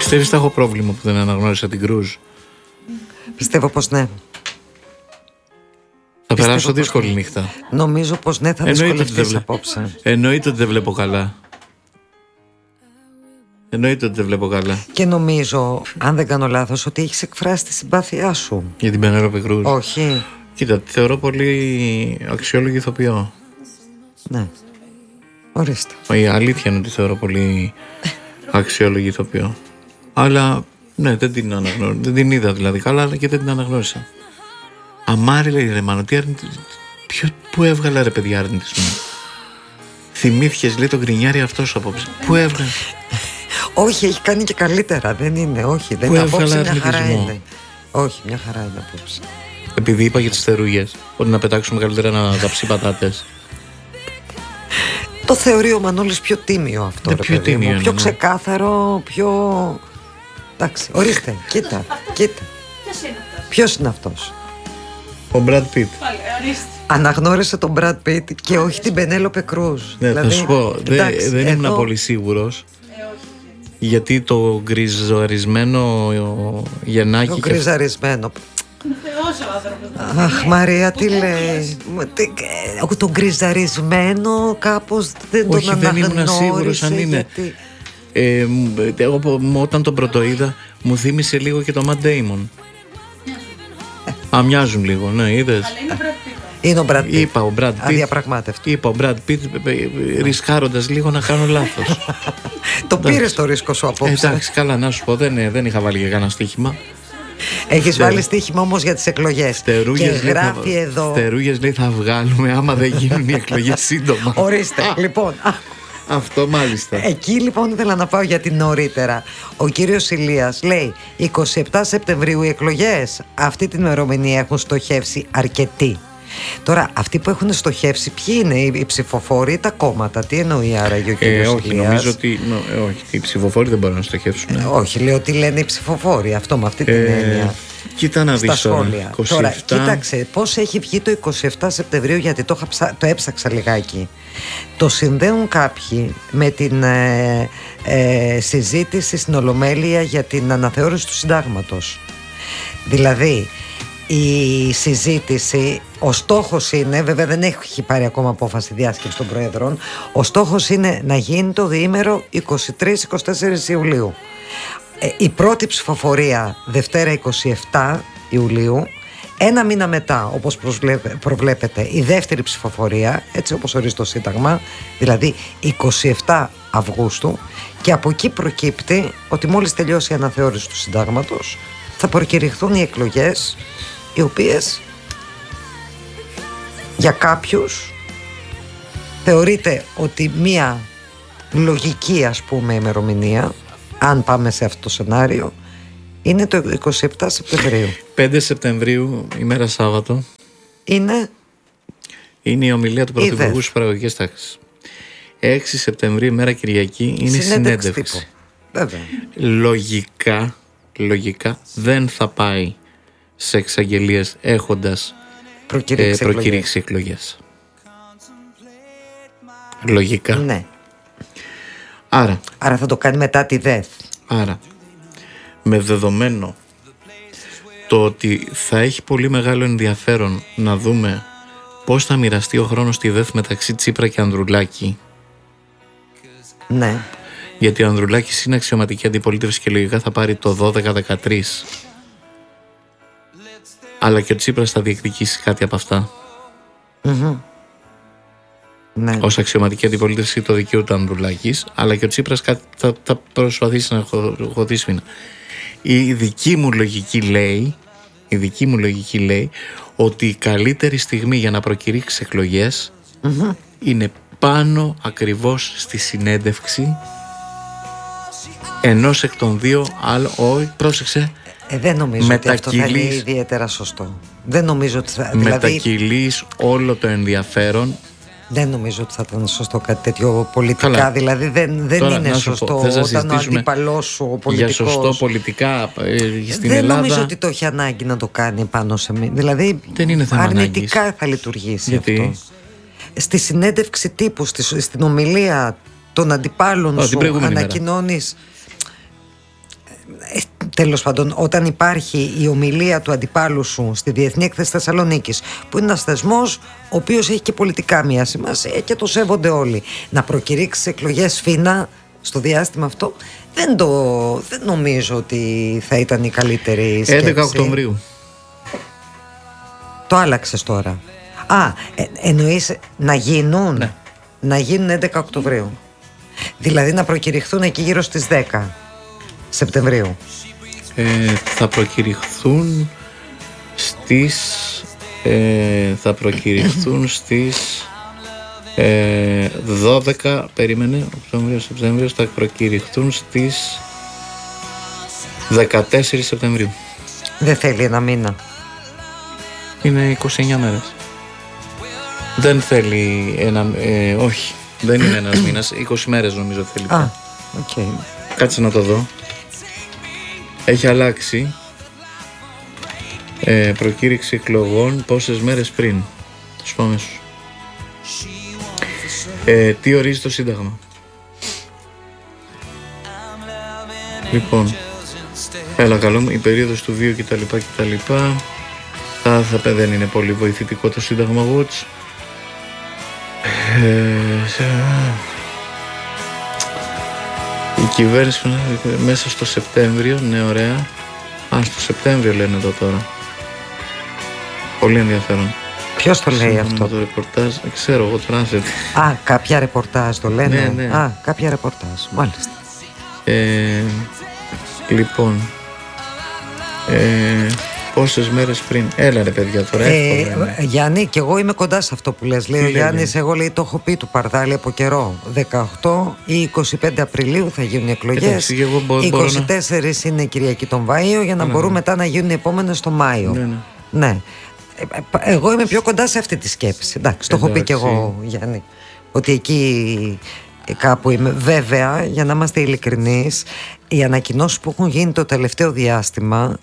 Πιστεύεις θα έχω πρόβλημα που δεν αναγνώρισα την Κρούζ? Πιστεύω πως ναι. Θα περάσω δύσκολη νύχτα. Νομίζω πως ναι, θα δυσκολευτείς απόψε. Εννοείται ότι δεν βλέπω καλά. Εννοείται ότι δεν βλέπω καλά. Και νομίζω, αν δεν κάνω λάθος, ότι έχεις εκφράσει τη συμπάθειά σου. Για την Πενέλοπη Κρούζ? Όχι. Κοίτα, τη θεωρώ πολύ αξιόλογη ηθοποιό. Ναι. Ορίστε. Η αλήθεια είναι ότι θεωρώ πολύ αξιόλογη ηθοποιό. Αλλά ναι, δεν την αναγνώρισα. Δεν την είδα δηλαδή καλά, αλλά και δεν την αναγνώρισα. Αμάρι, λέει, ρε μάνο, τι πού έβγαλα ρε παιδιά αρνητισμό? Θυμήθηκες, λέει, το γκρινιάρι αυτός απόψε. Πού έβγαλε? Όχι, έχει κάνει και καλύτερα. Δεν είναι, όχι. Δεν είναι απόψε, μια χαρά είναι. Όχι, μια χαρά είναι απόψε. Επειδή είπα για τις θερούγες, ότι να πετάξουμε καλύτερα να ταψεί πατάτες. Το θεωρεί ο Μανώλης πιο τίμιο αυτό, ρε πιο παιδί τίμιο μου. είναι, Πιο ναι. ξεκάθαρο, πιο... Εντάξει, ορίστε, κοίτα. Ποιος είναι αυτός? Ο Μπραντ Πιτ. Αναγνώρισε τον Μπραντ Πιτ και όχι την Πενέλοπε Κρούζ. Ναι, δηλαδή, θα σου πω, δεν ήμουν πολύ σίγουρος. Γιατί το γκριζαρισμένο γεννάκι. Το γκριζαρισμένο. Αχ, Μαρία, τι λέει? Το γκριζαρισμένο κάπως δεν τον αναγνώρισε. Όχι, δεν ήμουν σίγουρος αν είναι. Όταν τον πρωτοείδα, μου θύμισε λίγο και το Matt Damon. Μοιάζουν λίγο, ναι, είδες? Είναι ο Brad Pitt. Είπα ο Brad Pitt. Αδιαπραγμάτευτο. Είπα ο Brad Pitt, ρισκάροντας λίγο να κάνω λάθος. Το πήρες το ρίσκο σου απόψε. Εντάξει, καλά, να σου πω, δεν είχα βάλει για κανένα στοίχημα. Έχεις βάλει στοίχημα όμως για τις εκλογές. Και γράφει εδώ. Στερούγες, λέει, θα βγάλουμε άμα δεν γίνουν οι εκλογές σύντομα. Ορίστε, λοιπόν. Αυτό μάλιστα. Εκεί λοιπόν ήθελα να πάω για την νωρίτερα. Ο κύριος Ηλίας λέει 27 Σεπτεμβρίου οι εκλογές. Αυτή την ημερομηνία έχουν στοχεύσει αρκετοί. Τώρα, αυτοί που έχουν στοχεύσει, ποιοι είναι οι ψηφοφόροι ή τα κόμματα? Τι εννοεί άραγε ο κύριος όχι, Ηλίας? νομίζω ότι όχι, οι ψηφοφόροι δεν μπορούν να στοχεύσουν. Όχι, λέω τι λένε οι ψηφοφόροι, αυτό με αυτή την έννοια. Κοίτα να δεις στα σχόλια. 27... Τώρα, κοίταξε πώς έχει βγει το 27 Σεπτεμβρίου, γιατί το έψαξα λιγάκι. Το συνδέουν κάποιοι με την συζήτηση στην Ολομέλεια για την αναθεώρηση του συντάγματος. Δηλαδή, η συζήτηση, ο στόχος είναι, βέβαια δεν έχει πάρει ακόμα απόφαση διάσκεψη των Προέδρων, ο στόχος είναι να γίνει το διήμερο 23-24 Ιουλίου. Η πρώτη ψηφοφορία Δευτέρα 27 Ιουλίου, ένα μήνα μετά, όπως προβλέπεται, η δεύτερη ψηφοφορία, έτσι όπως ορίζει το Σύνταγμα, δηλαδή 27 Αυγούστου, και από εκεί προκύπτει ότι μόλις τελειώσει η αναθεώρηση του Συντάγματος θα προκηρυχθούν οι εκλογές, οι οποίες για κάποιους θεωρείται ότι μία λογική, ας πούμε, ημερομηνία, αν πάμε σε αυτό το σενάριο, είναι το 27 Σεπτεμβρίου. 5 Σεπτεμβρίου, ημέρα Σάββατο, είναι η ομιλία του Πρωθυπουργού στις παραγωγικές τάξεις. 6 Σεπτεμβρίου, ημέρα Κυριακή, είναι η συνέντευξη. Βέβαια. Λογικά δεν θα πάει σε εξαγγελίες έχοντας προκηρύξει εκλογές. Λογικά. Ναι. Άρα θα το κάνει μετά τη ΔΕΘ. Άρα, με δεδομένο το ότι θα έχει πολύ μεγάλο ενδιαφέρον να δούμε πώς θα μοιραστεί ο χρόνος στη ΔΕΘ μεταξύ Τσίπρα και Ανδρουλάκη. Ναι. Γιατί ο Ανδρουλάκης είναι αξιωματική αντιπολίτευση και λογικά θα πάρει το 12-13. Αλλά και ο Τσίπρας θα διεκδικήσει κάτι από αυτά. Ναι. Ως αξιωματική αντιπολίτευση το δικαιούται ο Ανδρουλάκης, αλλά και ο Τσίπρας θα προσπαθήσει να χωθεί σφήνα. Η δική μου λογική λέει ότι η καλύτερη στιγμή για να προκηρύξει εκλογές είναι πάνω ακριβώς στη συνέντευξη ενός εκ των δύο άλλων. Όχι, πρόσεξε. Δεν νομίζω ότι αυτό θα είναι ιδιαίτερα σωστό. Δεν νομίζω ότι θα. Μετακυλείς όλο το ενδιαφέρον. Δεν νομίζω ότι θα ήταν σωστό κάτι τέτοιο πολιτικά. Καλά. Δηλαδή δεν τώρα, είναι σωστό όταν ο αντίπαλός σου, ο πολιτικός. Για σωστό πολιτικά στην δεν Ελλάδα. Δεν νομίζω ότι το έχει ανάγκη να το κάνει πάνω σε μí. Δηλαδή δεν είναι θέμα αρνητικά ανάγκης. Θα λειτουργήσει. Γιατί? Αυτό. Στη συνέντευξη τύπου, στην ομιλία των αντιπάλων σου ανακοινώνεις. τέλος πάντων, όταν υπάρχει η ομιλία του αντιπάλου σου στη Διεθνή Έκθεση Θεσσαλονίκης, που είναι ένας θεσμός ο οποίος έχει και πολιτικά μια σημασία και το σέβονται όλοι, να προκηρύξεις εκλογές φίνα στο διάστημα αυτό, δεν νομίζω ότι θα ήταν η καλύτερη σκέψη. 11 Οκτωβρίου. Το άλλαξες τώρα. Εννοείς να γίνουν? Ναι. Να γίνουν 11 Οκτωβρίου. Δηλαδή να προκηρυχθούν εκεί γύρω στις 10 Σεπτεμβρίου. Θα προκηρυχθούν στις στις 12, περίμενε, Οκτώβριο-Σεπτέμβριο, θα προκηρυχθούν στις 14 Σεπτεμβρίου. Δεν θέλει ένα μήνα. Είναι 29 μέρες. Δεν θέλει όχι, δεν είναι ένας μήνας, 20 μέρες νομίζω θέλει. Okay. Κάτσε να το δω. Έχει αλλάξει. Προκήρυξη εκλογών πόσες μέρες πριν. Θα σου πω αμέσως. Τι ορίζει το Σύνταγμα. Λοιπόν, έλα καλό μου, η περίοδος του βίου κτλ. Δεν είναι πολύ βοηθητικό το Σύνταγμα Watch. Η κυβέρνηση μέσα στο Σεπτέμβριο, ναι, ωραία. Στο Σεπτέμβριο λένε εδώ τώρα. Πολύ ενδιαφέρον. Ποιος το λέει αυτό? Το ρεπορτάζ, ξέρω εγώ τώρα. Κάποια ρεπορτάζ το λένε. Ναι. Κάποια ρεπορτάζ, μάλιστα. Λοιπόν, πόσες μέρες πριν. Έλα ρε παιδιά τώρα. Γιάννη, και εγώ είμαι κοντά σε αυτό που λες. Λέει ο Γιάννης, εγώ λέει το έχω πει του Παρδάλη από καιρό. 18 ή 25 Απριλίου θα γίνουν οι εκλογές. 24 είναι Κυριακή τον Βάιο, για να μπορούν μετά να γίνουν οι επόμενες το Μάιο. Ναι. Εγώ είμαι πιο κοντά σε αυτή τη σκέψη. Εντάξει, το έχω πει και εγώ, Γιάννη, ότι εκεί κάπου είμαι. Βέβαια, για να είμαστε ειλικρινείς, οι ανακοινώσεις που έχουν γίνει το τελευταίο διάστημα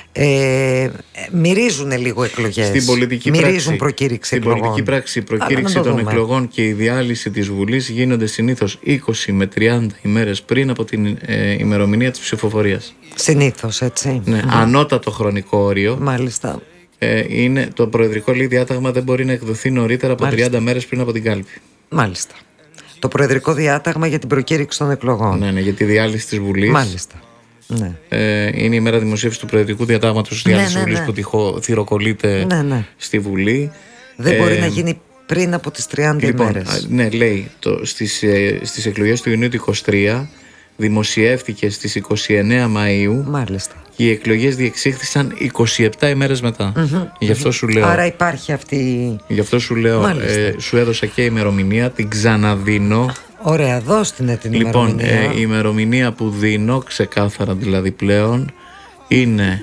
μυρίζουν λίγο εκλογές. Στην πολιτική μυρίζουν προκήρυξη εκλογών. Στην πολιτική πράξη, η προκήρυξη των εκλογών και η διάλυση της Βουλής γίνονται συνήθως 20 με 30 ημέρες πριν από την ημερομηνία της ψηφοφορίας. Συνήθως, έτσι. Ναι, ανώτατο χρονικό όριο. Μάλιστα. Είναι το προεδρικό διάταγμα δεν μπορεί να εκδοθεί νωρίτερα από 30 μέρες πριν από την κάλπη. Μάλιστα. Το προεδρικό διάταγμα για την προκήρυξη των εκλογών. Ναι, για τη διάλυση της Βουλής. Μάλιστα. Ναι. Είναι η μέρα δημοσίευσης του προεδρικού διατάγματος της διάλυσης της Βουλής που θυροκολλείται στη Βουλή. Δεν μπορεί να γίνει πριν από τις 30 ημέρες. Ναι, λέει στις εκλογές του Ιουνίου του 2023 δημοσιεύτηκε στις 29 Μαΐου. Μάλιστα. Και οι εκλογές διεξήχθησαν 27 ημέρες μετά. Γι' αυτό σου λέω. Άρα υπάρχει αυτή. Γι' αυτό σου λέω. Σου έδωσα και ημερομηνία, την ξαναδίνω. Ωραία, δώστε την ημερομηνία. Λοιπόν, η ημερομηνία που δίνω, ξεκάθαρα δηλαδή πλέον, είναι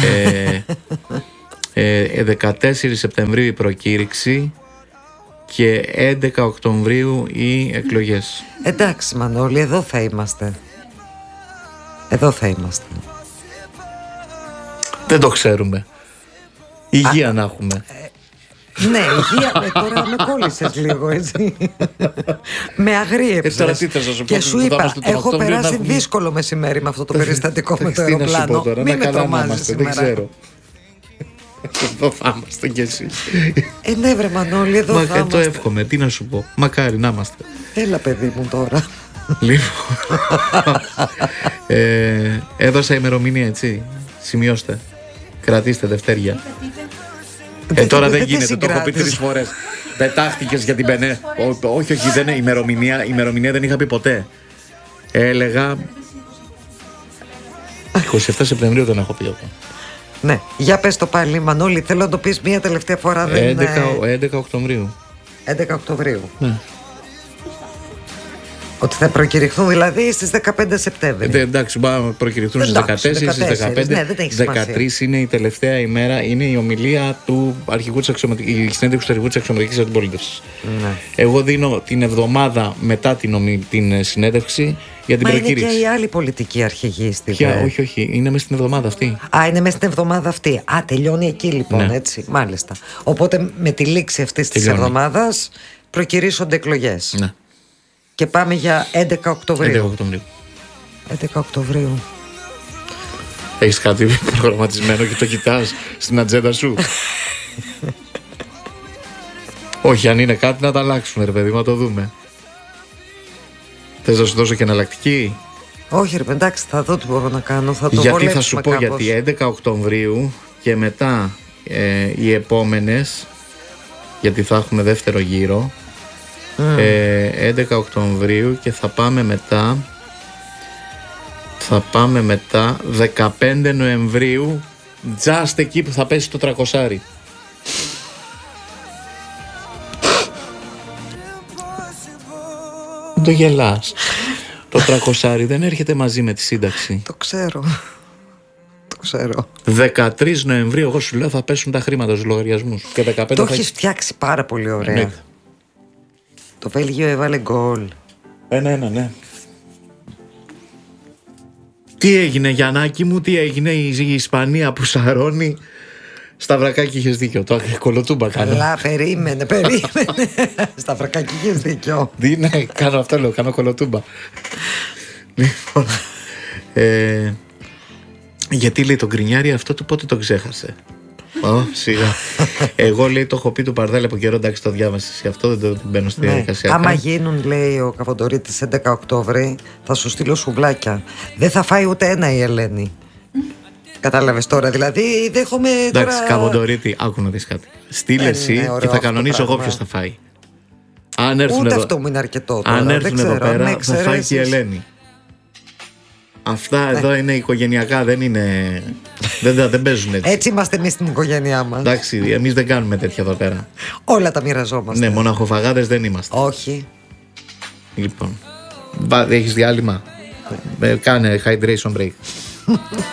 14 Σεπτεμβρίου η προκήρυξη και 11 Οκτωβρίου οι εκλογές. Εντάξει Μανώλη, εδώ θα είμαστε. Εδώ θα είμαστε. Δεν το ξέρουμε. Υγεία να έχουμε. Ναι, υγεία. Τώρα με κόλλησες λίγο, έτσι. Με αγρίεψες. Και σου είπα, έχω περάσει δύσκολο μεσημέρι με αυτό το περιστατικό με το αεροπλάνο. Μην με τρομάζεις σήμερα. Δεν ξέρω. Εδώ θα είμαστε κι εσύ. Ναι βρε Μανώλη, εδώ θα είμαστε. Το εύχομαι, τι να σου πω. Μακάρι να είμαστε. Έλα παιδί μου τώρα. Λοιπόν, έδωσα ημερομηνία, έτσι. Σημειώστε. Κρατήστε Δευτέρια. Τώρα δεν γίνεται, το έχω πει 3 φορές. Πετάχτηκες για την πενέ. Όχι, δεν είναι ημερομηνία δεν είχα πει ποτέ. Έλεγα 27 Σεπτεμβρίου δεν έχω πει εγώ. Ναι, για πες το πάλι Μανώλη, θέλω να το πεις μία τελευταία φορά. 11 Οκτωβρίου. 11 Οκτωβρίου. Ναι. Ότι θα προκηρυχθούν δηλαδή στις 15 Σεπτέμβρη. Εντάξει, μπορούν να προκηρυχθούν στις 14, στις 15. Ναι, δεν έχει 13 είναι η τελευταία ημέρα, είναι η ομιλία του αρχηγού της συνέντευξης του αρχηγού της αξιωματικής αντιπολίτευσης. Ναι. Εγώ δίνω την εβδομάδα μετά την συνέντευξη για την προκήρυξη. Είναι και η άλλη πολιτική αρχηγή στη Όχι, είναι μέσα στην εβδομάδα αυτή. Είναι μέσα στην εβδομάδα αυτή. Τελειώνει εκεί λοιπόν, ναι. Έτσι. Μάλιστα. Οπότε με τη λήξη αυτής της εβδομάδας προκηρύσσονται εκλογές. Ναι. Και πάμε για 11 Οκτωβρίου. 11 Οκτωβρίου. 11 Οκτωβρίου. Έχεις κάτι προγραμματισμένο και το κοιτάς στην ατζέντα σου? Όχι, αν είναι κάτι να τα αλλάξουμε, ρε παιδί, να το δούμε. Θες να σου δώσω και εναλλακτική? Όχι, ρε, εντάξει, θα δω τι μπορώ να κάνω. Θα το Γιατί θα σου πω, κάπως. γιατί 11 Οκτωβρίου και μετά οι επόμενες, γιατί θα έχουμε δεύτερο γύρο, 11 Οκτωβρίου και θα πάμε μετά 15 Νοεμβρίου, just εκεί που θα πέσει το 300. Το γελάς. Το 300 δεν έρχεται μαζί με τη σύνταξη. Το ξέρω. 13 Νοεμβρίου, εγώ σου λέω, θα πέσουν τα χρήματα στους λογαριασμούς. Και 15 Το έχεις φτιάξει πάρα πολύ ωραία. Ναι. Το Βέλγιο έβαλε γκολ. 1-1, ναι. Τι έγινε, Γιαννάκη μου, τι έγινε? Η Ισπανία που σαρώνει. Σταυρακάκι, είχες δίκιο. Το κολοτούμπα κάνω. Καλά, περίμενε. Σταυρακάκι, είχες δίκιο. Ναι, κάνω αυτό, λέω, κάνω κολοτούμπα. Λοιπόν, γιατί λέει το γκρινιάρι αυτό του, πότε το ξέχασε? Σιγά. Εγώ, λέει, το έχω πει του Παρδάλη από καιρό, εντάξει, το διάβασες και αυτό, δεν το μπαίνω στη διαδικασία. Άμα γίνουν, λέει ο Καβοντορίτης, 11 Οκτώβρη, θα σου στείλω σουβλάκια. Δεν θα φάει ούτε ένα η Ελένη. Κατάλαβες τώρα, δηλαδή δέχομαι τώρα... Εντάξει, Καβοντορίτη, άκου να δεις κάτι. Στείλε εσύ και θα κανονίσω εγώ ποιος θα φάει. Αν έρθουν ούτε εδώ, αυτό μου είναι αρκετό τώρα. αν έρθουν δεν εδώ ξέρω, πέρα, θα φάει και η Ελένη. Αυτά εδώ είναι οικογενειακά, δεν είναι. Δεν παίζουν έτσι. Έτσι είμαστε εμείς στην οικογένειά μας. Εντάξει, εμείς δεν κάνουμε τέτοια εδώ πέρα. Όλα τα μοιραζόμαστε. Ναι, μοναχοφαγάδες δεν είμαστε. Όχι. Λοιπόν, έχεις διάλειμμα? Κάνε hydration break.